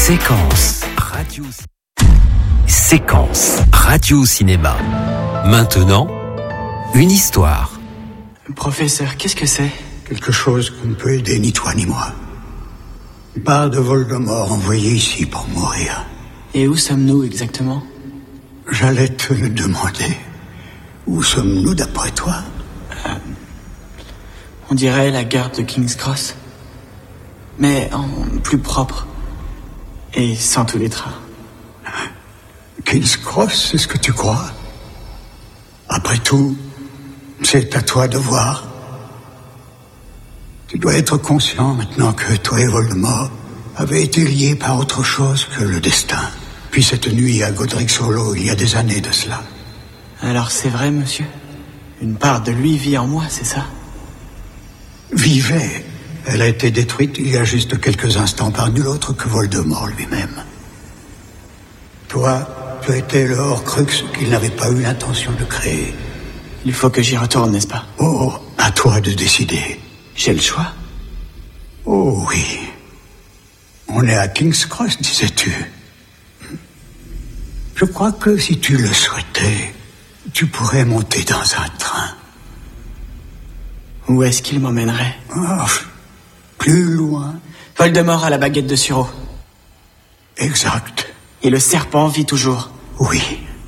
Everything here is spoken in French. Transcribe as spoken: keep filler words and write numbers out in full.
Séquence radio. Séquence radio-cinéma. Maintenant, une histoire. Professeur, qu'est-ce que c'est ? Quelque chose qu'on ne peut aider ni toi ni moi. Une part de Voldemort envoyé ici pour mourir. Et où sommes-nous exactement ? J'allais te le demander. Où sommes-nous d'après toi ? euh, On dirait la gare de King's Cross. Mais en plus propre. Et sans tous les trains. King's Cross, c'est ce que tu crois ? Après tout, c'est à toi de voir. Tu dois être conscient maintenant que toi et Voldemort avez été liés par autre chose que le destin. Puis cette nuit à Godric-sur-l'Eau, il y a des années de cela. Alors c'est vrai, monsieur ? Une part de lui vit en moi, c'est ça ? Vivait. Elle a été détruite il y a juste quelques instants par nul autre que Voldemort lui-même. Toi, tu as été le Horcrux qu'il n'avait pas eu l'intention de créer. Il faut que j'y retourne, n'est-ce pas ? Oh, à toi de décider. J'ai le choix ? Oh oui. On est à King's Cross, disais-tu. Je crois que si tu le souhaitais, tu pourrais monter dans un train. Où est-ce qu'il m'emmènerait ? Oh, plus loin. Voldemort a la baguette de Suro. Exact. Et le serpent vit toujours. Oui.